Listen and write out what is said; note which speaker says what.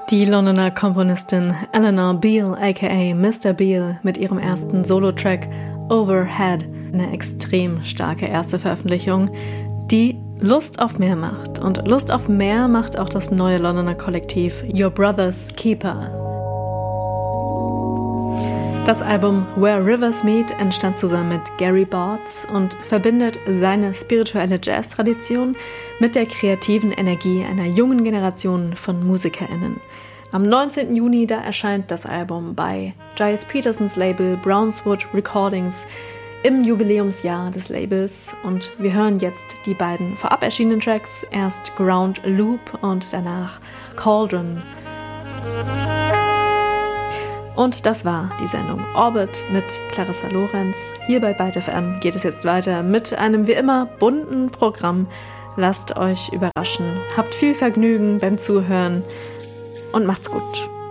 Speaker 1: Die Londoner Komponistin Eleanor Beale aka Mr. Beale mit ihrem ersten Solo-Track Overhead, eine extrem starke erste Veröffentlichung, die Lust auf mehr macht. Und Lust auf mehr macht auch das neue Londoner Kollektiv Your Brother's Keeper. Das Album Where Rivers Meet entstand zusammen mit Gary Bartz und verbindet seine spirituelle Jazz-Tradition mit der kreativen Energie einer jungen Generation von MusikerInnen. Am 19. Juni, da erscheint das Album bei Giles Petersons Label Brownswood Recordings im Jubiläumsjahr des Labels und wir hören jetzt die beiden vorab erschienenen Tracks, erst Ground Loop und danach Cauldron. Und das war die Sendung Orbit mit Clarissa Lorenz. Hier bei Byte FM geht es jetzt weiter mit einem wie immer bunten Programm. Lasst euch überraschen, habt viel Vergnügen beim Zuhören und macht's gut.